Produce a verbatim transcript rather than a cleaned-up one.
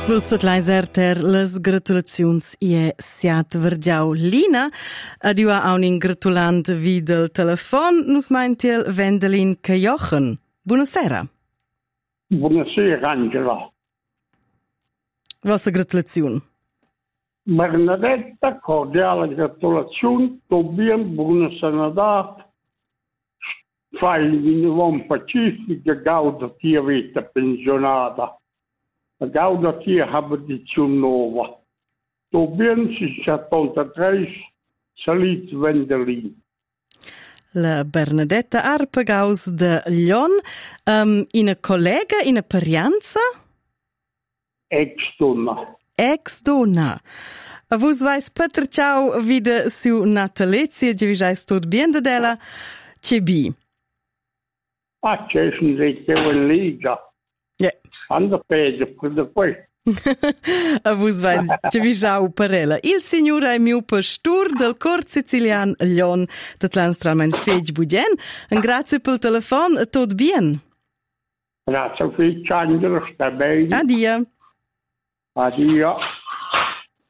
Vustat laiser ter las gratulaziuns ie siat vergiau Lina. Adiua a un gratulant vid del telefon. Nus maintiel Wendelin Cajochen. Buonasera. Buonasera, Angela. Vostra gratulazione. Bernadetta, cordiale gratulazione. Tobien, buona sanadat. Fai in un pacifico gauda tia vita pensionata. La gauda tia abitazione nuova. Tobien, sessantatré, salit Wendelin. La Bernadetta Arpagaus de Lyon. Um, una collega, una parianza? Ex-donna. Ex-donna. Vus vais Peter ciao wieder su Natalizia, di visais tot bien de della? Che bi? Ah, c'è un rete in liga. Ja. Anda peggio, per poi. A vus vais, che visau parella. Il signore è mio pastor del cor sicilian Lyon, dat landstralmen fej budien. Un grazie pel telefon, tot bien. Grazie a te, Angela, sta bene. Addio. Addio.